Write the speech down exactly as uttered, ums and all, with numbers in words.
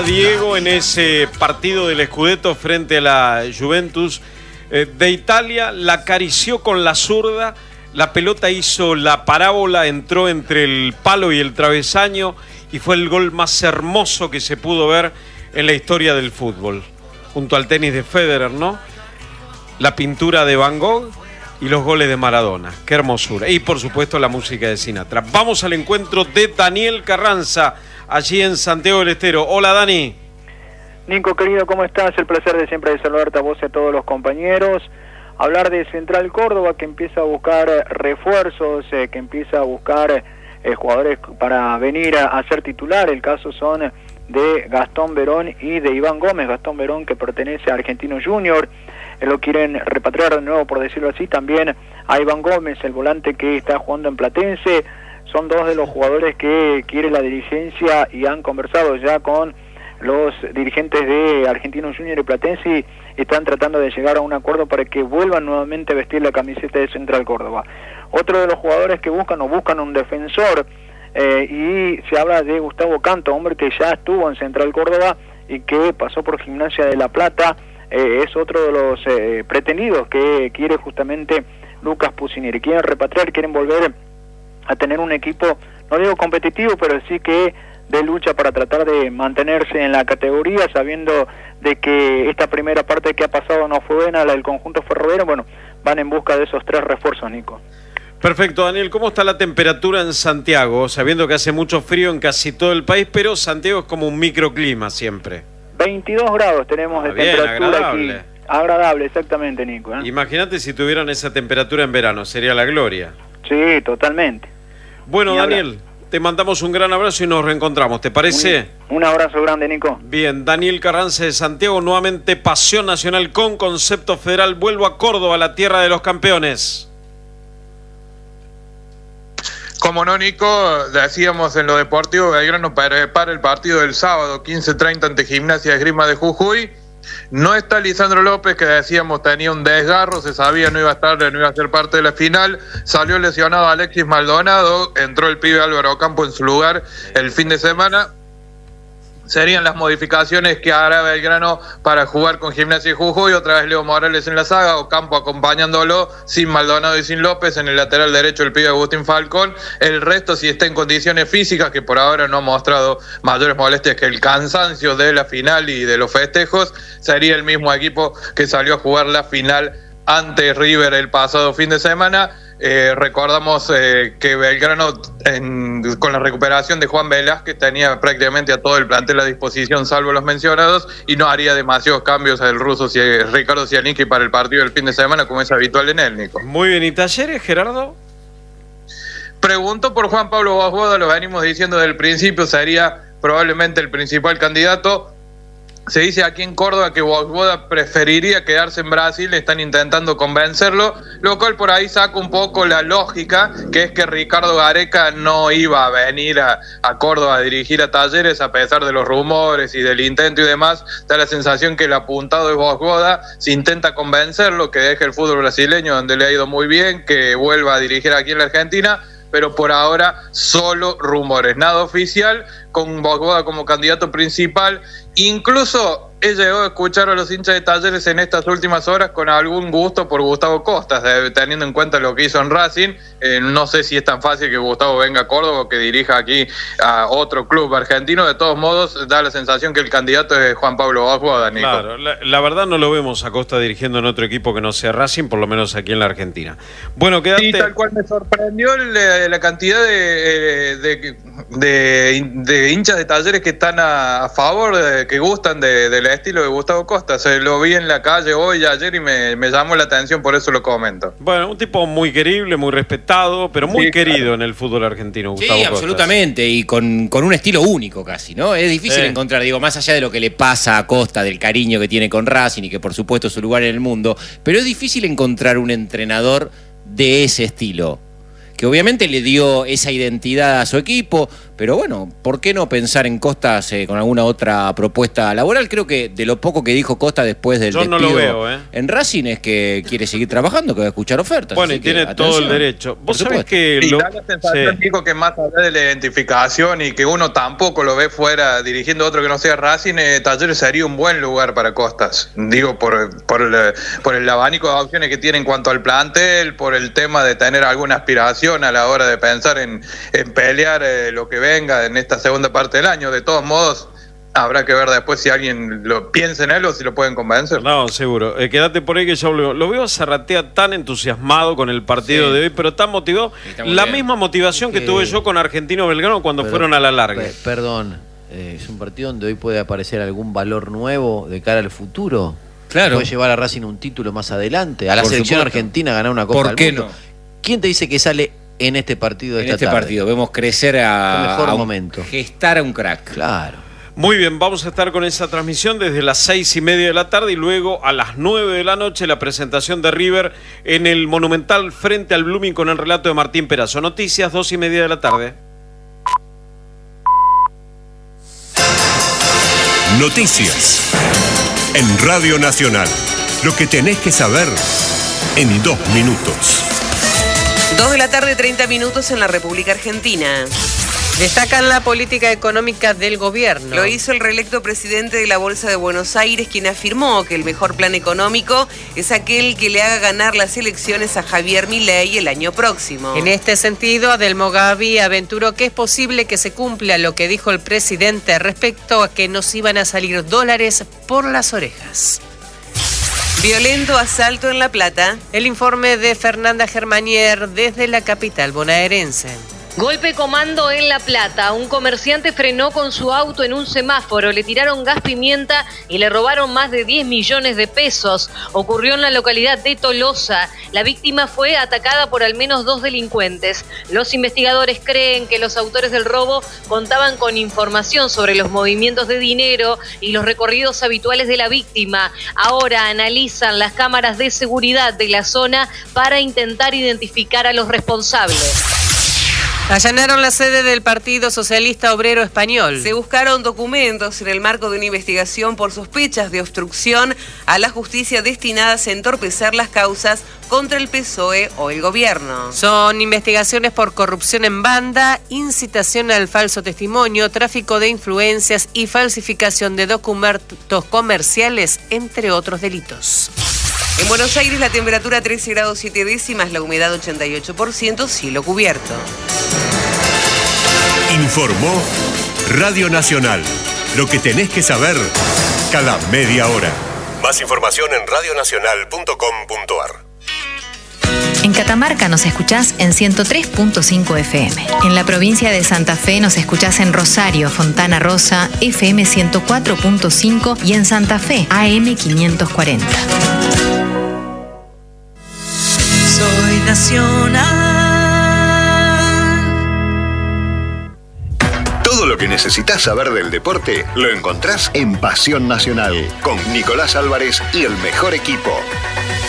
Diego en ese partido del Scudetto frente a la Juventus eh, de Italia, la acarició con la zurda, la pelota hizo la parábola, entró entre el palo y el travesaño y fue el gol más hermoso que se pudo ver en la historia del fútbol, junto al tenis de Federer, ¿no? La pintura de Van Gogh y los goles de Maradona, qué hermosura, y por supuesto la música de Sinatra. Vamos al encuentro de Daniel Carranza allí en Santiago del Estero. Hola, Dani. Nico, querido, ¿cómo estás? El placer de siempre de saludarte a vos y a todos los compañeros. Hablar de Central Córdoba, que empieza a buscar refuerzos, eh, que empieza a buscar eh, jugadores para venir a, a ser titular. El caso son de Gastón Verón y de Iván Gómez. Gastón Verón, que pertenece a Argentinos Juniors, eh, lo quieren repatriar de nuevo, por decirlo así. También a Iván Gómez, el volante que está jugando en Platense. Son dos de los jugadores que quiere la dirigencia y han conversado ya con los dirigentes de Argentinos Juniors y Platense y están tratando de llegar a un acuerdo para que vuelvan nuevamente a vestir la camiseta de Central Córdoba. Otro de los jugadores que buscan o buscan un defensor eh, y se habla de Gustavo Canto, hombre que ya estuvo en Central Córdoba y que pasó por Gimnasia de La Plata, eh, es otro de los eh, pretendidos que quiere justamente Lucas Pusineri. Quieren repatriar, quieren volver a tener un equipo, no digo competitivo, pero sí que de lucha para tratar de mantenerse en la categoría, sabiendo de que esta primera parte que ha pasado no fue buena, la del conjunto ferroviario. Bueno, van en busca de esos tres refuerzos, Nico. Perfecto, Daniel. ¿Cómo está la temperatura en Santiago? Sabiendo que hace mucho frío en casi todo el país, pero Santiago es como un microclima siempre. veintidós grados tenemos ah, de bien, temperatura agradable. Aquí. Agradable, exactamente, Nico. ¿eh? Imagínate si tuvieran esa temperatura en verano, sería la gloria. Sí, totalmente. Bueno, Daniel, te mandamos un gran abrazo y nos reencontramos, ¿te parece? Un, un abrazo grande, Nico. Bien, Daniel Carranza de Santiago, nuevamente Pasión Nacional con concepto federal. Vuelvo a Córdoba, la tierra de los campeones. Como no, Nico, decíamos en lo deportivo, Belgrano prepara el partido del sábado, quince treinta ante Gimnasia de Esgrima de Jujuy. No está Lisandro López, que decíamos tenía un desgarro, se sabía no iba a estar, no iba a ser parte de la final. Salió lesionado Alexis Maldonado, entró el pibe Álvaro Campo en su lugar el fin de semana. Serían las modificaciones que hará Belgrano para jugar con Gimnasia y Jujuy. Otra vez Leo Morales en la saga, Ocampo acompañándolo, sin Maldonado y sin López. En el lateral derecho el pibe Agustín Falcón. El resto, si está en condiciones físicas, que por ahora no ha mostrado mayores molestias que el cansancio de la final y de los festejos, sería el mismo equipo que salió a jugar la final ante River el pasado fin de semana. Eh, recordamos eh, que Belgrano, en, con la recuperación de Juan Velázquez, tenía prácticamente a todo el plantel a disposición, salvo los mencionados, y no haría demasiados cambios al ruso Ricardo Cianicchi para el partido del fin de semana, como es habitual en él, Nico. Muy bien, ¿y Talleres, Gerardo? Preguntó por Juan Pablo Bosboda, lo venimos diciendo desde el principio, sería probablemente el principal candidato. Se dice aquí en Córdoba que Bosboda preferiría quedarse en Brasil, están intentando convencerlo, lo cual por ahí saca un poco la lógica, que es que Ricardo Gareca no iba a venir a, a Córdoba a dirigir a Talleres, a pesar de los rumores y del intento y demás. Da la sensación que el apuntado de Bosboda, se intenta convencerlo, que deje el fútbol brasileño, donde le ha ido muy bien, que vuelva a dirigir aquí en la Argentina, pero por ahora solo rumores, nada oficial, con Bosboda como candidato principal. Incluso he llegado a escuchar a los hinchas de Talleres en estas últimas horas con algún gusto por Gustavo Costas, de, teniendo en cuenta lo que hizo en Racing. Eh, no sé si es tan fácil que Gustavo venga a Córdoba o que dirija aquí a otro club argentino. De todos modos, da la sensación que el candidato es Juan Pablo Bosboda, Nico. Claro, la, la verdad no lo vemos a Costa dirigiendo en otro equipo que no sea Racing, por lo menos aquí en la Argentina. Bueno, quédate... Sí, tal cual me sorprendió la, la cantidad de, de, de, de hinchas de Talleres que están a, a favor, de, que gustan de, de la estilo de Gustavo Costa. Se lo vi en la calle hoy, ayer, y me, me llamó la atención, por eso lo comento. Bueno, un tipo muy querible, muy respetado, pero muy sí, querido claro. en el fútbol argentino, Gustavo Sí, Costas. Absolutamente, y con, con un estilo único casi, ¿no? Es difícil sí. encontrar, digo, más allá de lo que le pasa a Costa, del cariño que tiene con Racing y que por supuesto es su lugar en el mundo, pero es difícil encontrar un entrenador de ese estilo, que obviamente le dio esa identidad a su equipo, Pero bueno, ¿por qué no pensar en Costas eh, con alguna otra propuesta laboral? Creo que de lo poco que dijo Costa después del Yo despido no lo veo, ¿eh? en Racing es que quiere seguir trabajando, que va a escuchar ofertas. Bueno, y así que, tiene todo atención. el derecho. Vos sabés supuesto. que... Y lo- da la sensación, sí. digo, que más allá de la identificación y que uno tampoco lo ve fuera dirigiendo a otro que no sea Racing, eh, Talleres sería un buen lugar para Costas. Digo, por, por, el, por el abanico de opciones que tiene en cuanto al plantel, por el tema de tener alguna aspiración a la hora de pensar en, en pelear eh, lo que venga en esta segunda parte del año. De todos modos, habrá que ver después si alguien lo piensa en él o si lo pueden convencer. No, seguro. Eh, quédate por ahí que yo lo, lo veo a Zarratea tan entusiasmado con el partido Sí. de hoy, pero tan motivado. Está muy La bien. misma motivación que, Que- tuve yo con Argentino Belgrano cuando Pero- fueron a la larga. pe- Perdón, eh, es un partido donde hoy puede aparecer algún valor nuevo de cara al futuro. Claro. Puede llevar a Racing un título más adelante. A la Por selección supuesto. argentina a ganar una Copa ¿Por del qué Mundo. no? ¿Quién te dice que sale en este partido de En esta este tarde? partido vemos crecer a, El mejor a un- momento. gestar a un crack. Claro. Muy bien, vamos a estar con esa transmisión desde las seis y media de la tarde y luego a las nueve de la noche la presentación de River en el Monumental frente al Blooming con el relato de Martín Perazo. Noticias, dos y media de la tarde. Noticias en Radio Nacional. Lo que tenés que saber en dos minutos. Dos de la tarde, treinta minutos en la República Argentina. Destacan la política económica del gobierno. Lo hizo el reelecto presidente de la Bolsa de Buenos Aires, quien afirmó que el mejor plan económico es aquel que le haga ganar las elecciones a Javier Milei el año próximo. En este sentido, Adelmo Gavi aventuró que es posible que se cumpla lo que dijo el presidente respecto a que nos iban a salir dólares por las orejas. Violento asalto en La Plata. El informe de Fernanda Germanier desde la capital bonaerense. Golpe comando en La Plata. Un comerciante frenó con su auto en un semáforo, le tiraron gas pimienta y le robaron más de diez millones de pesos. Ocurrió en la localidad de Tolosa. La víctima fue atacada por al menos dos delincuentes. Los investigadores creen que los autores del robo contaban con información sobre los movimientos de dinero y los recorridos habituales de la víctima. Ahora analizan las cámaras de seguridad de la zona para intentar identificar a los responsables. Allanaron la sede del Partido Socialista Obrero Español. Se buscaron documentos en el marco de una investigación por sospechas de obstrucción a la justicia destinadas a entorpecer las causas contra el P S O E o el gobierno. Son investigaciones por corrupción en banda, incitación al falso testimonio, tráfico de influencias y falsificación de documentos comerciales, entre otros delitos. En Buenos Aires la temperatura trece grados siete décimas, la humedad ochenta y ocho por ciento, cielo cubierto. Informó Radio Nacional. Lo que tenés que saber cada media hora. Más información en radionacional punto com punto ar. En Catamarca nos escuchás en ciento tres punto cinco F M. En la provincia de Santa Fe nos escuchás en Rosario, Fontana Rosa, F M ciento cuatro punto cinco y en Santa Fe, A M quinientos cuarenta. Soy nacional. Todo lo que necesitas saber del deporte lo encontrás en Pasión Nacional con Nicolás Álvarez y el mejor equipo.